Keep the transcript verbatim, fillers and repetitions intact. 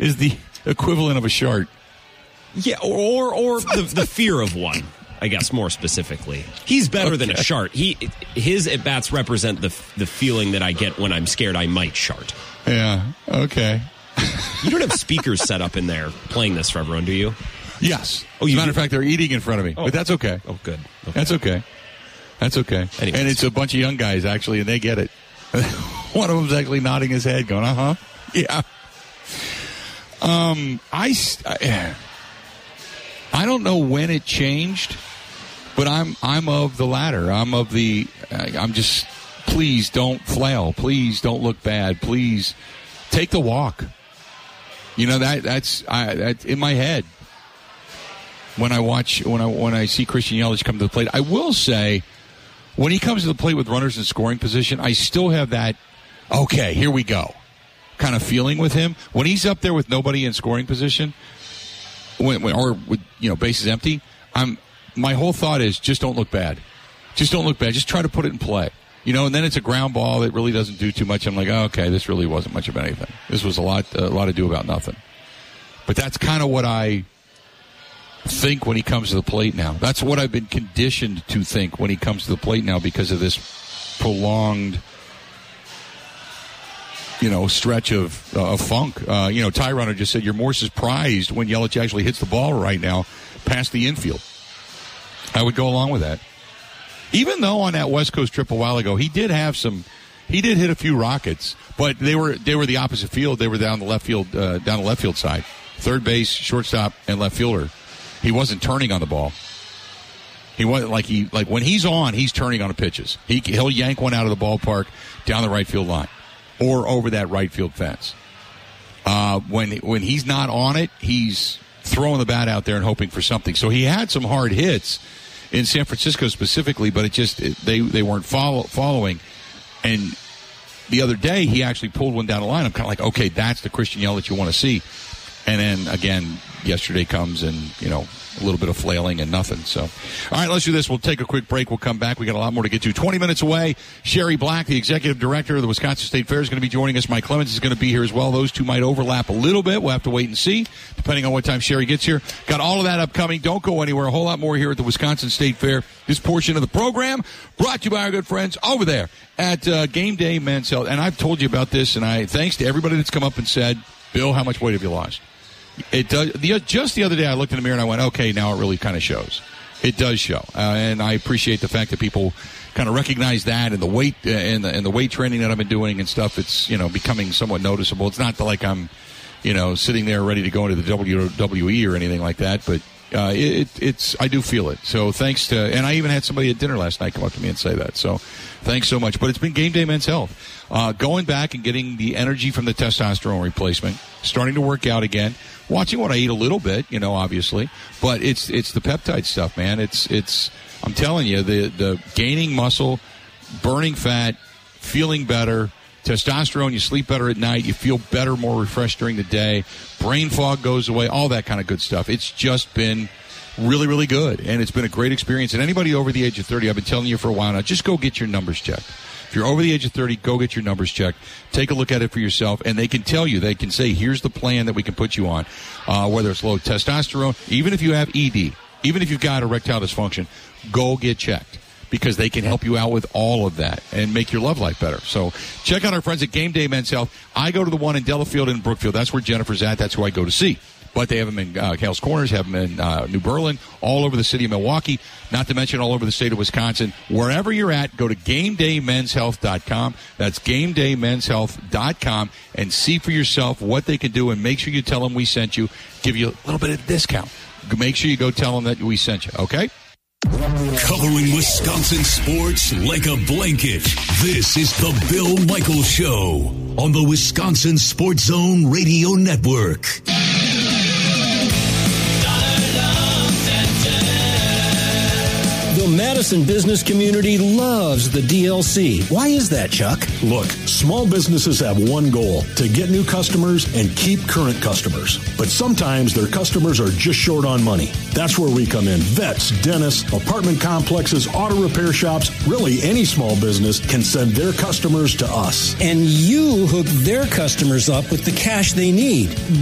is the equivalent of a shart. Yeah, or or the, the fear of one, I guess, more specifically. He's better okay. than a shart. He His at-bats represent the the feeling that I get when I'm scared I might shart. Yeah, okay. You don't have speakers set up in there playing this for everyone, do you? Yes. Oh, As you a matter do? of fact, they're eating in front of me, oh. but that's okay. Oh, good. Okay. That's okay. That's okay. Anyways. And it's a bunch of young guys, actually, and they get it. One of them's actually nodding his head, going, uh-huh. Yeah. Um, I, I, I don't know when it changed, but I'm I'm of the latter. I'm of the, I'm just, please don't flail. Please don't look bad. Please take the walk. You know, that that's I, that's in my head when I watch, when I when I see Christian Yelich come to the plate. I will say, when he comes to the plate with runners in scoring position, I still have that, okay, here we go, kind of feeling with him. When he's up there with nobody in scoring position, when, when, or with, you know, bases empty, I'm my whole thought is just don't look bad. Just don't look bad. Just try to put it in play. You know, and then it's a ground ball that really doesn't do too much. I'm like, oh, okay, this really wasn't much of anything. This was a lot, a lot to do about nothing. But that's kind of what I think when he comes to the plate now. That's what I've been conditioned to think when he comes to the plate now because of this prolonged, you know, stretch of, uh, of funk. Uh, you know, Ty Runner just said you're more surprised when Yelich actually hits the ball right now past the infield. I would go along with that. Even though on that West Coast trip a while ago, he did have some, he did hit a few rockets, but they were they were the opposite field. They were down the left field, uh, down the left field side, third base, shortstop, and left fielder. He wasn't turning on the ball. He wasn't like he like when he's on, he's turning on the pitches. He he'll yank one out of the ballpark down the right field line, or over that right field fence. Uh, when when he's not on it, he's throwing the bat out there and hoping for something. So he had some hard hits in San Francisco specifically, but it just it, they they weren't follow, following. And the other day, he actually pulled one down the line. I'm kind of like, okay, that's the Christian Yelich you want to see. And then again, yesterday comes and you know a little bit of flailing and nothing. So, all right, let's do this. We'll take a quick break. We'll come back. We got a lot more to get to. twenty minutes away. Sherry Black, the executive director of the Wisconsin State Fair, is going to be joining us. Mike Clemens is going to be here as well. Those two might overlap a little bit. We'll have to wait and see, depending on what time Sherry gets here. Got all of that upcoming. Don't go anywhere. A whole lot more here at the Wisconsin State Fair. This portion of the program brought to you by our good friends over there at uh, Game Day Men's Health. And I've told you about this, and I thanks to everybody that's come up and said, Bill, how much weight have you lost? It does. The, just the other day, I looked in the mirror and I went, okay, now it really kind of shows. It does show, uh, and I appreciate the fact that people kind of recognize that and the weight uh, and, the, and the weight training that I've been doing and stuff. It's you know becoming somewhat noticeable. It's not like I'm, you know, sitting there ready to go into the W W E or anything like that, but uh, it, it's I do feel it. So thanks to, and I even had somebody at dinner last night come up to me and say that. So thanks so much. But it's been Game Day Men's Health. Uh, going back and getting the energy from the testosterone replacement, starting to work out again, watching what I eat a little bit, you know, obviously, but it's it's the peptide stuff, man. It's it's I'm telling you, the the gaining muscle, burning fat, feeling better, testosterone. You sleep better at night. You feel better, more refreshed during the day. Brain fog goes away. All that kind of good stuff. It's just been really, really good, and it's been a great experience. And anybody over the age of thirty, I've been telling you for a while now, just go get your numbers checked. If you're over the age of thirty, go get your numbers checked. Take a look at it for yourself, and they can tell you, they can say, here's the plan that we can put you on, uh, whether it's low testosterone, even if you have E D, even if you've got erectile dysfunction, go get checked, because they can help you out with all of that and make your love life better. So check out our friends at Game Day Men's Health. I go to the one in Delafield and Brookfield. That's where Jennifer's at. That's who I go to see. But they have them in uh, Hales Corners, have them in uh, New Berlin, all over the city of Milwaukee, not to mention all over the state of Wisconsin. Wherever you're at, go to game day men's health dot com. That's game day men's health dot com, and see for yourself what they can do, and make sure you tell them we sent you. Give you a little bit of discount. Make sure you go tell them that we sent you, okay? Covering Wisconsin sports like a blanket, this is the Bill Michaels Show on the Wisconsin Sports Zone Radio Network. The Madison business community loves the D L C. Why is that, Chuck? Look, small businesses have one goal, to get new customers and keep current customers. But sometimes their customers are just short on money. That's where we come in. Vets, dentists, apartment complexes, auto repair shops, really any small business can send their customers to us. And you hook their customers up with the cash they need.